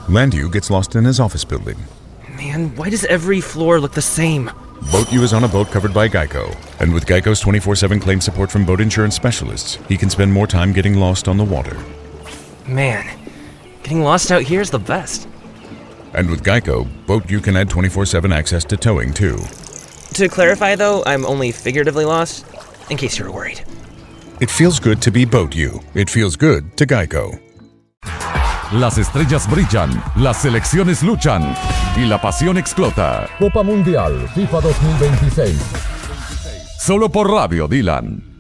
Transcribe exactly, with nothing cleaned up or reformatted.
Landu gets lost in his office building. Man, why does every floor look the same? Boat U is on a boat covered by Geico, and with Geico's twenty-four seven claim support from boat insurance specialists, he can spend more time getting lost on the water. Man, getting lost out here is the best. And with Geico, Boat U can add twenty-four seven access to towing too. To clarify though, I'm only figuratively lost, in case you were worried. It feels good to be Boat U. It feels good to Geico. Las estrellas brillan, las selecciones luchan y la pasión explota. Copa Mundial FIFA dos mil veintiséis. Solo por Radio Dylan.